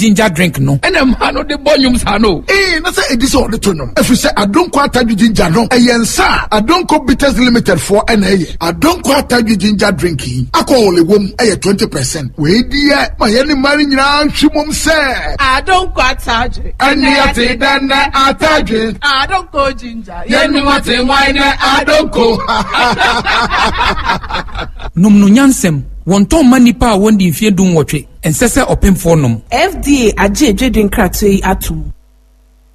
ginger drink no ene ma no de bonyum sa no na say edi so de to no efi say Adonko Atadwe ginger no eyensa Adonko Bitters Limited for na eye Adonko Atadwe ginger drink yi akole wom 20% we di ma ye ni mari nyina hwimom say Adonko Atadwe eni ate dan Atadwe Adonko ginger ye ni wate wine Adonko num no nyansem wonton manipa wondi mfie dun wotwe ensese opemfo nom FDA agye dwedwen krato yi atum